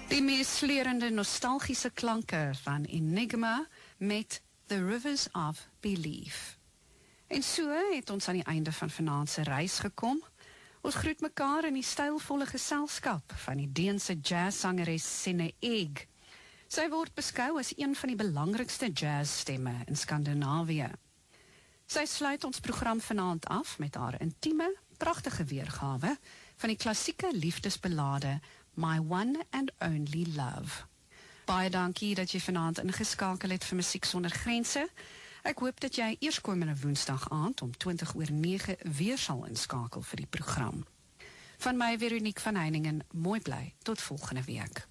Die mees sleurende nostalgiese klanke van Enigma met The Rivers of Belief. En so het ons aan die einde van vanaand se reis gekom. Ons groet mekaar in die stylvolle geselskap van die Deense jazzsangeres Senne Egg. Sy word beskou as een van die belangrikste jazzstemme in Skandinawië. Sy sluit ons program vanaand af met haar intieme, pragtige weergawe van die klassieke liefdesballade My One and Only Love. Baie dankie dat jy vanaand ingeskakel het vir Musiek Sonder Grense. Ek hoop dat jy eerskomende Woensdag aand om 20:09 weer sal inskakel vir die program. Van my Veronique van Heiningen, mooi bly, tot volgende week.